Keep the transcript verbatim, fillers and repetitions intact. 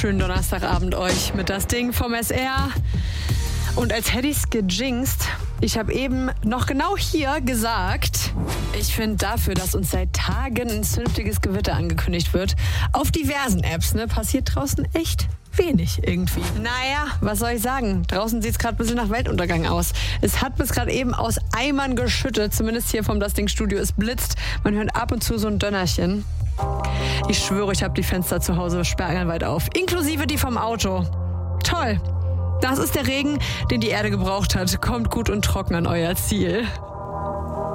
wunderschönen Donnerstagabend euch mit das Ding vom S R. Und als hätte ich's gejinxt, ich habe eben noch genau hier gesagt, ich finde dafür, dass uns seit Tagen ein zünftiges Gewitter angekündigt wird, auf diversen Apps, ne, passiert draußen echt wenig irgendwie. Naja, was soll ich sagen? Draußen sieht es gerade ein bisschen nach Weltuntergang aus. Es hat bis gerade eben aus Eimern geschüttet, zumindest hier vom Das Ding Studio. Es blitzt, man hört ab und zu so ein Dönnerchen. Ich schwöre, ich habe die Fenster zu Hause sperrangelweit auf, inklusive die vom Auto. Toll. Das ist der Regen, den die Erde gebraucht hat. Kommt gut und trocken an euer Ziel.